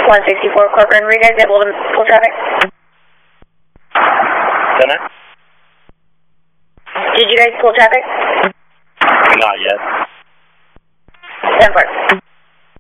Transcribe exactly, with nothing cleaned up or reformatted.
one sixty-four Corcoran, were you guys able to pull traffic? Dinner? Did you guys pull traffic? Not yet. ten four.